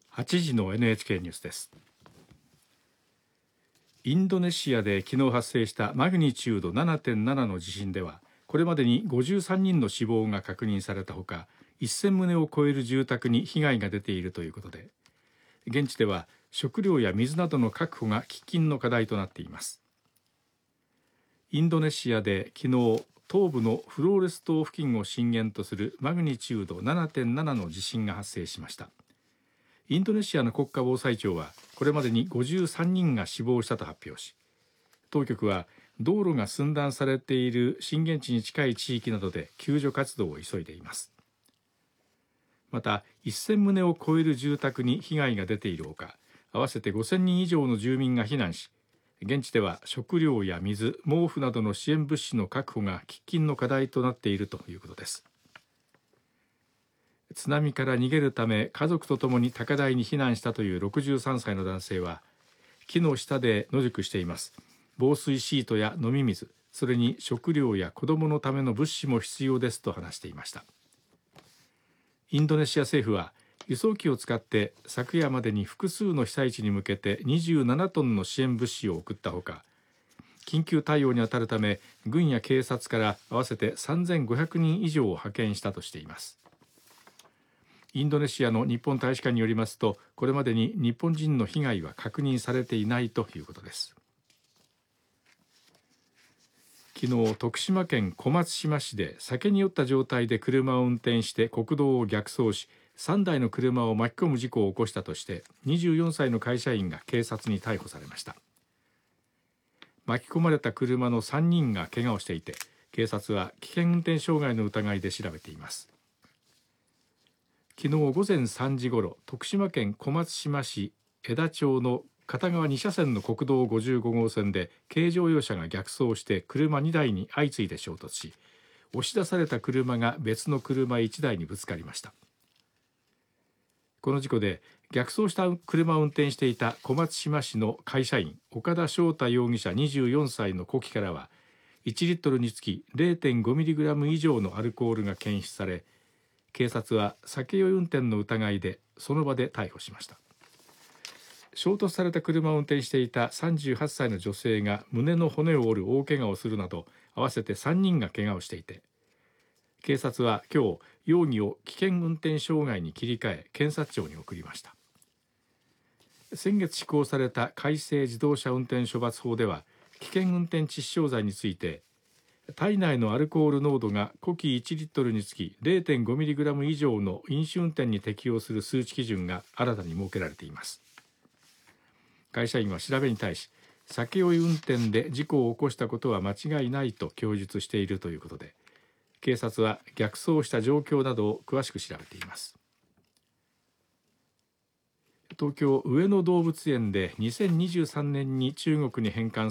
8時の NHK ニュースです。インドネシアで昨日発生したマグニチュード 7.7 の地震では、これまでに53人の死亡が確認されたほか、1000棟を超える住宅に被害が出ているということで、現地では食料や水などの確保が喫緊の課題となっています。インドネシアで昨日、東部のフローレス島付近を震源とするマグニチュード 7.7 の地震が発生しました。インドネシアの国家防災庁はこれまでに53人が死亡したと発表し、当局は道路が寸断されている震源地に近い地域などで救助活動を急いでいます。また1000棟を超える住宅に被害が出ているほか、合わせて5000人以上の住民が避難し、現地では食料や水、毛布などの支援物資の確保が喫緊の課題となっているということです。津波から逃げるため家族とともに高台に避難したという63歳の男性は、木の下で野宿しています。防水シートや飲み水、それに食料や子どものための物資も必要ですと話していました。インドネシア政府は輸送機を使って昨夜までに複数の被災地に向けて27トンの支援物資を送ったほか、緊急対応に当たるため軍や警察から合わせて3500人以上を派遣したとしています。インドネシアの日本大使館によりますと、これまでに日本人の被害は確認されていないということです。昨日、徳島県小松島市で酒に酔った状態で車を運転して国道を逆走し、3台の車を巻き込む事故を起こしたとして24歳の会社員が警察に逮捕されました。巻き込まれた車の3人が怪我をしていて、警察は危険運転傷害の疑いで調べています。昨日午前3時ごろ、徳島県小松島市江田町の片側2車線の国道55号線で軽乗用車が逆走して車2台に相次いで衝突し、押し出された車が別の車1台にぶつかりました。この事故で逆走した車を運転していた小松島市の会社員岡田翔太容疑者24歳の呼気からは1リットルにつき 0.5mg 以上のアルコールが検出され、警察は酒酔い運転の疑いでその場で逮捕しました。衝突された車を運転していた38歳の女性が胸の骨を折る大怪我をするなど合わせて3人が怪我をしていて、警察は今日容疑を危険運転傷害に切り替え検察庁に送りました。先月施行された改正自動車運転処罰法では、危険運転致死傷罪について体内のアルコール濃度が呼気1リットルにつき 0.5mg 以上の飲酒運転に適用する数値基準が新たに設けられています。会社員は調べに対し、酒酔い運転で事故を起こしたことは間違いないと供述しているということで、警察は逆走した状況などを詳しく調べています。東京上野動物園で2023年に中国に返還